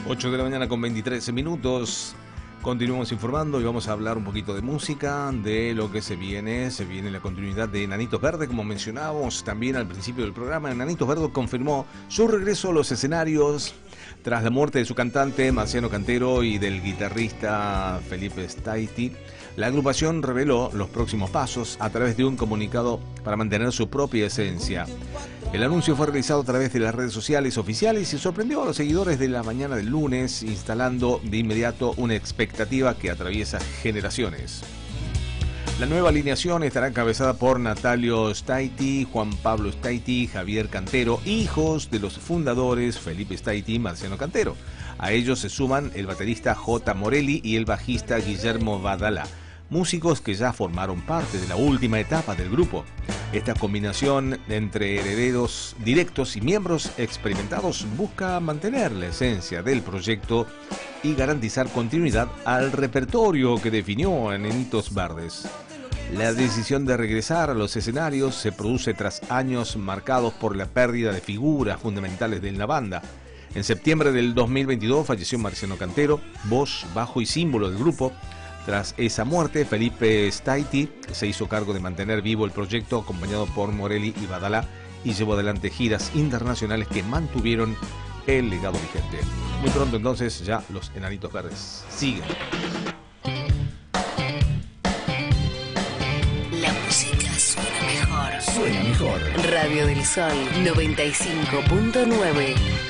8 de la mañana con 23 minutos. Continuamos informando y vamos a hablar un poquito de música, de lo que se viene. Se viene la continuidad de Enanitos Verdes, como mencionábamos también al principio del programa. Enanitos Verdes confirmó su regreso a los escenarios tras la muerte de su cantante Marciano Cantero y del guitarrista Felipe Staiti. La agrupación reveló los próximos pasos a través de un comunicado para mantener su propia esencia. El anuncio fue realizado a través de las redes sociales oficiales y sorprendió a los seguidores de la mañana del lunes, instalando de inmediato una expectativa que atraviesa generaciones. La nueva alineación estará encabezada por Natalio Staiti, Juan Pablo Staiti, Javier Cantero, hijos de los fundadores Felipe Staiti y Marciano Cantero. A ellos se suman el baterista J. Morelli y el bajista Guillermo Badalá, músicos que ya formaron parte de la última etapa del grupo. Esta combinación entre herederos directos y miembros experimentados busca mantener la esencia del proyecto y garantizar continuidad al repertorio que definió Enanitos Verdes. La decisión de regresar a los escenarios se produce tras años marcados por la pérdida de figuras fundamentales de la banda. En septiembre del 2022 falleció Marciano Cantero, voz, bajo y símbolo del grupo. Tras esa muerte, Felipe Staiti se hizo cargo de mantener vivo el proyecto, acompañado por Morelli y Badalá, y llevó adelante giras internacionales que mantuvieron el legado vigente. Muy pronto entonces ya los Enanitos Verdes siguen. La música suena mejor. Suena mejor. Radio del Sol 95.9.